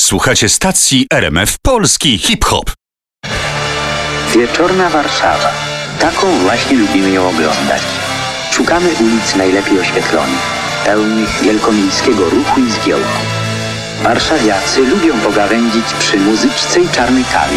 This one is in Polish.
Słuchacie stacji RMF Polski Hip-Hop. Wieczorna Warszawa. Taką właśnie lubimy ją oglądać. Szukamy ulic najlepiej oświetlonych, pełnych wielkomiejskiego ruchu i zgiełku. Warszawiacy lubią pogawędzić przy muzyczce i czarnej kawie.